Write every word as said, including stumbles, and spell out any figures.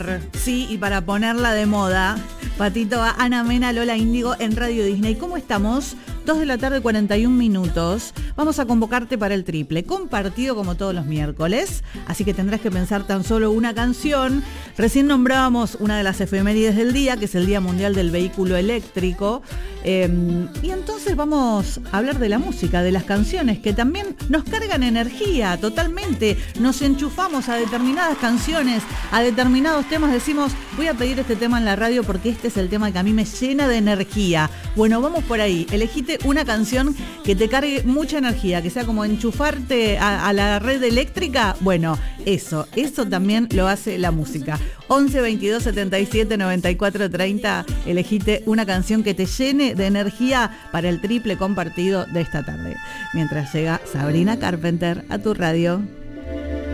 Sí, y para ponerla de moda, Patito, a Ana Mena, Lola Índigo en Radio Disney. ¿Cómo estamos? dos de la tarde, cuarenta y un minutos. Vamos a convocarte para el triple, compartido como todos los miércoles. Así que tendrás que pensar tan solo una canción. Recién nombrábamos una de las efemérides del día, que es el Día Mundial del Vehículo Eléctrico. Eh, y entonces vamos a hablar de la música, de las canciones, que también nos cargan energía totalmente. Nos enchufamos a determinadas canciones, a determinados temas. Decimos, voy a pedir este tema en la radio porque este es el tema que a mí me llena de energía. Bueno, vamos por ahí. Elegite una canción que te cargue mucha energía, que sea como enchufarte a, a la red eléctrica. Bueno, eso, eso también lo hace la música. once, veintidós, setenta y siete, noventa y cuatro, treinta. Elegite una canción que te llene de energía para el triple compartido de esta tarde. Mientras llega Sabrina Carpenter a tu radio.